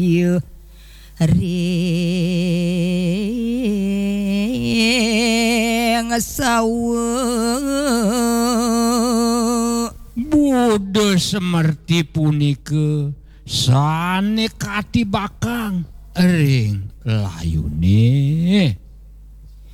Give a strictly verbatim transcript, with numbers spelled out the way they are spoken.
ieu ring saweung Bude semerti punike sane kati bakang ring layune